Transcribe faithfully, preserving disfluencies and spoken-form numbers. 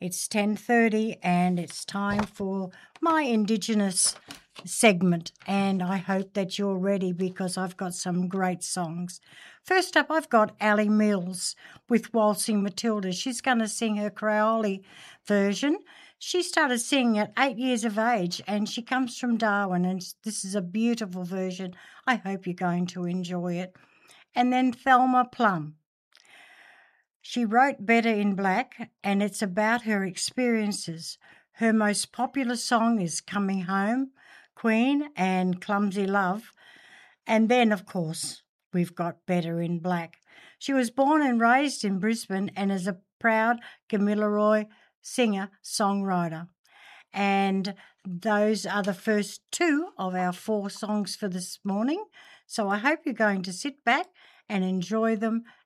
It's ten thirty and it's time for my Indigenous segment, and I hope that you're ready because I've got some great songs. First up, I've got Ali Mills with Waltzing Matilda. She's going to sing her Crowley version. She started singing at eight years of age, and she comes from Darwin, and this is a beautiful version. I hope you're going to enjoy it. And then Thelma Plum. She wrote Better in Black, and it's about her experiences. Her most popular song is Coming Home, Queen, and Clumsy Love. And then, of course, we've got Better in Black. She was born and raised in Brisbane and is a proud Gamilaroi singer-songwriter. And those are the first two of our four songs for this morning. So I hope you're going to sit back and enjoy them